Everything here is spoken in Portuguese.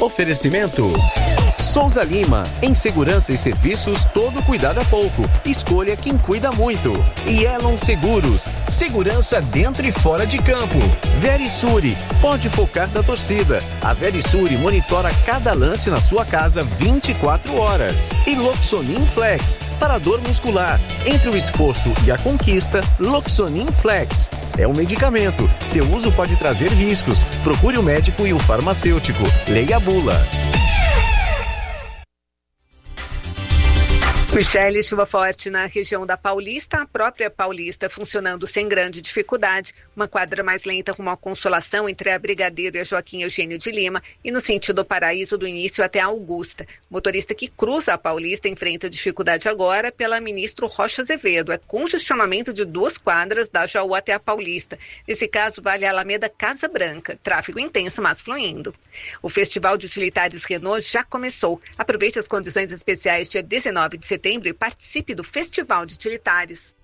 Oferecimento Souza Lima, em segurança e serviços, todo cuidado é pouco. Escolha quem cuida muito. E Elon Seguros, segurança dentro e fora de campo. Verisure, pode focar na torcida. A Verisure monitora cada lance na sua casa 24 horas. E Loxonin Flex, para dor muscular. Entre o esforço e a conquista, Loxonin Flex. É um medicamento. Seu uso pode trazer riscos. Procure o médico e o farmacêutico. Leia a bula. Michele, chuva forte na região da Paulista, a própria Paulista funcionando sem grande dificuldade, uma quadra mais lenta rumo à Consolação entre a Brigadeiro e a Joaquim Eugênio de Lima e no sentido Paraíso do início até a Augusta. Motorista que cruza a Paulista enfrenta dificuldade agora pela Ministro Rocha Azevedo, é congestionamento de 2 quadras da Jaú até a Paulista. Nesse caso vale a Alameda Casa Branca, tráfego intenso mas fluindo. O Festival de Utilitários Renault já começou. Aproveite as condições especiais dia 19 de setembro e participe do Festival de Utilitários.